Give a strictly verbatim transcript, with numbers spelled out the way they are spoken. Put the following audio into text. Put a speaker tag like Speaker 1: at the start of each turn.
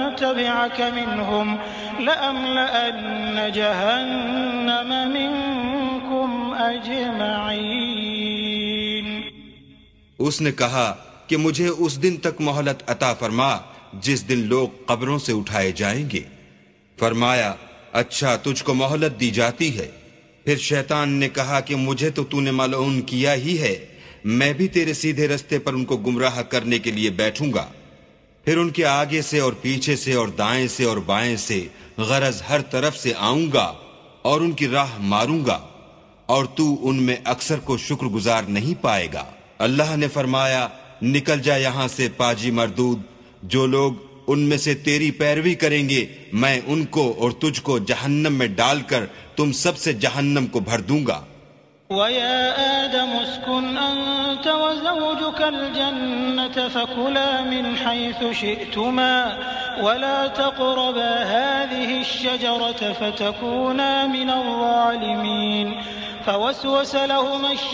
Speaker 1: تبعك منهم لأملأن جهنم منكم أجمعين۔
Speaker 2: اس نے کہا کہ مجھے اس دن تک مہلت عطا فرما جس دن لوگ قبروں سے اٹھائے جائیں گے۔ فرمایا اچھا تجھ کو مہلت دی جاتی ہے۔ پھر شیطان نے کہا کہ مجھے تو تو نے ملعون کیا ہی ہے، میں بھی تیرے سیدھے رستے پر ان کو گمراہ کرنے کے لیے بیٹھوں گا۔ پھر ان کے آگے سے اور پیچھے سے اور دائیں سے اور بائیں سے غرض ہر طرف سے آؤں گا اور ان کی راہ ماروں گا، اور تو ان میں اکثر کو شکر گزار نہیں پائے گا۔ اللہ نے فرمایا نکل جا یہاں سے پاجی مردود، جو لوگ ان میں سے تیری پیروی کریں گے میں ان کو اور تجھ کو جہنم میں ڈال کر تم سب سے جہنم کو بھر دوں گا۔
Speaker 1: وَيَا آدَمُ اسْكُنْ أَنْتَ وَزَوْجُكَ الْجَنَّةَ فَكُلَا مِنْ حَيْثُ شِئْتُمَا وَلَا تَقْرَبَا هَذِهِ الشَّجَرَةَ فَتَكُونَا مِنَ الظَّالِمِينَ فَوَسْوَسَ لَهُمَا